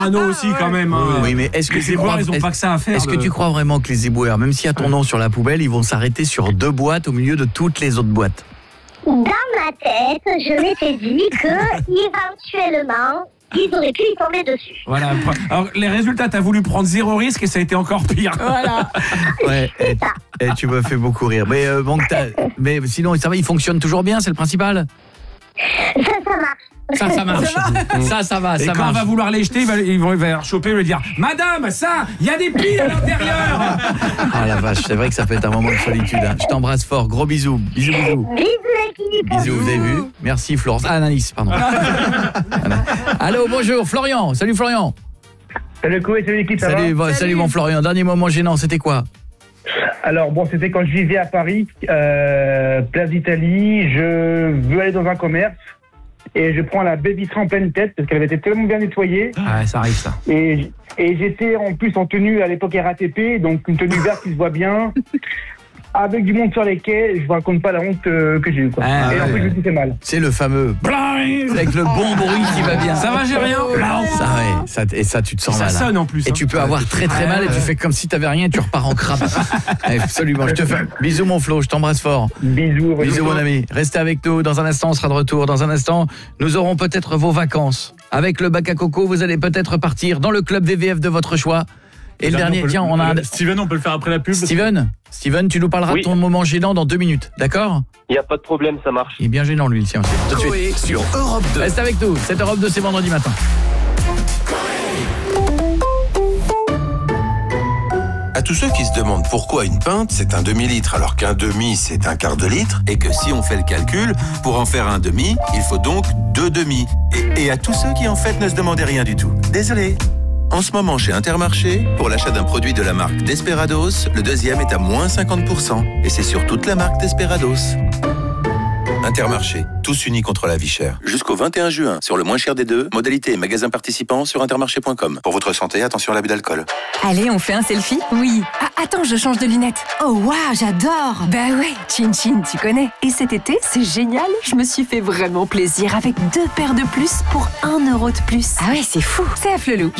Renault aussi quand même. Hein. Oui, mais est-ce que les éboueurs, ils ont pas que ça à faire. Est-ce que tu crois vraiment que les éboueurs, même s'il y a ton nom sur la poubelle, ils vont s'arrêter sur 2 boîtes au milieu de toutes les autres boîtes? Dans ma tête, je m'étais dit que éventuellement, ils auraient pu y tomber dessus. Voilà. Alors, les résultats, t'as voulu prendre 0 risque et ça a été encore pire. Voilà. Ouais. Et tu me fais beaucoup rire. Mais mais sinon, ça va, il fonctionne toujours bien, c'est le principal. Ça marche. Ça marche. Ça va, et ça quand marche. on va vouloir les jeter, il va choper et lui dire « Madame, ça, il y a des piles à l'intérieur !» Ah la vache, c'est vrai que ça peut être un moment de solitude. Hein. Je t'embrasse fort, gros bisous. Bisous. Bisous l'équipe. Bisous, vous avez vu? Merci Florence. Ah, Anaïs, pardon. Allô, bonjour, Florian. Salut Florian. Salut Koé, salut l'équipe, ça va? Salut mon Florian. Dernier moment gênant, c'était quoi? Alors bon, c'était quand je vivais à Paris, place d'Italie, je veux aller dans un commerce et je prends la baie vitrée en pleine tête parce qu'elle avait été tellement bien nettoyée. Ah, ça arrive ça. Et j'étais en plus en tenue à l'époque RATP, donc une tenue verte qui se voit bien. Avec du monde sur les quais, je vous raconte pas la honte que j'ai eu quoi. Ah, et en plus je me suis fait mal. C'est le fameux avec le bon bruit qui va bien. Ça va, j'ai rien. Ça, et ça tu te sens ça mal. Ça sonne en plus. Et tu peux avoir très mal et tu fais comme si t'avais rien et tu repars en crabe. Absolument, je te fais bisous mon Flo, je t'embrasse fort. Bisous mon ami. Restez avec nous, dans un instant on sera de retour. Dans un instant, nous aurons peut-être vos vacances. Avec le bac à coco, vous allez peut-être partir dans le club VVF de votre choix. Et le dernier, tiens, on a Steven, on peut le faire après la pub. Steven, tu nous parleras de ton moment gênant dans 2 minutes, d'accord? Il n'y a pas de problème, ça marche. Il est bien gênant lui, le sien aussi. Tout de suite. Sur Europe 2. Reste avec nous, cette Europe 2, c'est vendredi matin. À tous ceux qui se demandent pourquoi une pinte c'est un demi-litre alors qu'un demi c'est un quart de litre et que si on fait le calcul, pour en faire un demi, il faut donc 2 demi. Et à tous ceux qui en fait ne se demandaient rien du tout. Désolé. En ce moment chez Intermarché, pour l'achat d'un produit de la marque Desperados, le deuxième est à moins 50%. Et c'est sur toute la marque Desperados. Intermarché, tous unis contre la vie chère. Jusqu'au 21 juin, sur le moins cher des deux, modalité et magasins participants sur intermarché.com. Pour votre santé, attention à l'abus d'alcool. Allez, on fait un selfie? Oui. Ah, attends, je change de lunettes. Oh waouh, j'adore. Bah ouais, Chin Chin, tu connais. Et cet été, c'est génial. Je me suis fait vraiment plaisir avec 2 paires de plus pour 1 euro de plus. Ah ouais, c'est fou. C'est à Flelou.